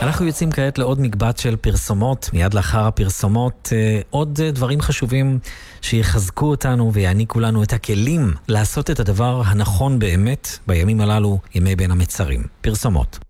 אנחנו יוצאים כעת לעוד מקבץ של פרסומות. מיד לאחר הפרסומות עוד דברים חשובים שיחזקו אותנו ויעניקו לנו את הכלים לעשות את הדבר הנכון באמת בימים הללו, ימי בין המצרים. פרסומות.